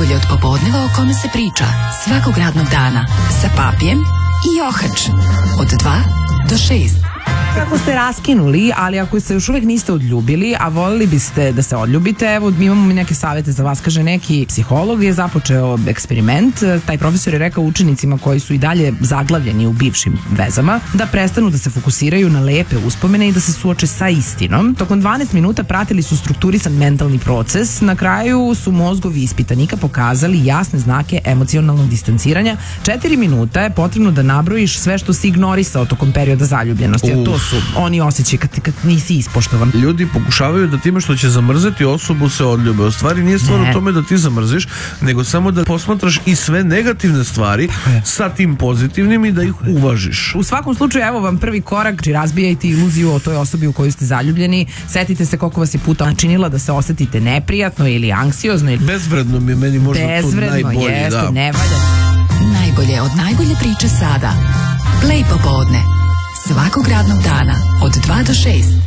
Najbolje od popodneva o kome se priča svakog radnog dana sa Papijem i Johač od 2 do 6. Kako ste raskinuli, ali ako se još uvek niste odljubili, a volili biste da se odljubite, evo mi imamo neke savete za vas. Kaže, neki psiholog je započeo eksperiment. Taj profesor je rekao učenicima koji su i dalje zaglavljeni u bivšim vezama da prestanu da se fokusiraju na lepe uspomene i da se suoče sa istinom. Tokom 12 minuta pratili su strukturisan mentalni proces. Na kraju su mozgovi ispitanika pokazali jasne znake emocionalnog distanciranja. 4 minuta je potrebno da nabrojiš sve što si ignorisao tokom perioda zaljubljenosti. To su oni osjećaj kad nisi ispoštovan. Ljudi pokušavaju da time što će zamrzeti osobu se odljube. U stvari nije stvar u tome da ti zamrziš, nego samo da posmatraš i sve negativne stvari sa tim pozitivnim i da ih uvažiš. U svakom slučaju, evo vam prvi korak, razbijajte iluziju o toj osobi u koju ste zaljubljeni. Setite se koliko vas je puta načinila da se osetite neprijatno ili anksiozno. Bezvredno mi je meni možda to najbolje. Bezvredno jeste, ne valja. Najbolje od najbolje priče sada. Play popodne. Svakog radnog dana od 2 do 6.